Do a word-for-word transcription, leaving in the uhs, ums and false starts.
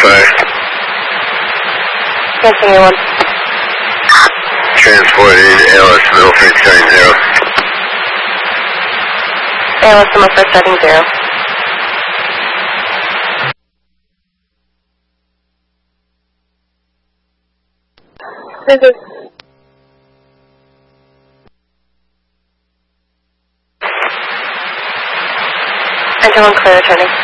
fire. Transmitting one. Transported L S middle first setting zero. A L S middle first setting zero. This is Engine one clear, returning.